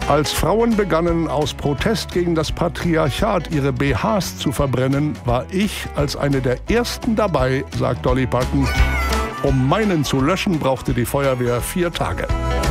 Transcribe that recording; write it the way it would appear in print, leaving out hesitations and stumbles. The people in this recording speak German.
Als Frauen begannen, aus Protest gegen das Patriarchat ihre BHs zu verbrennen, war ich als eine der ersten dabei, sagt Dolly Parton. Um meinen zu löschen, brauchte die Feuerwehr 4 Tage.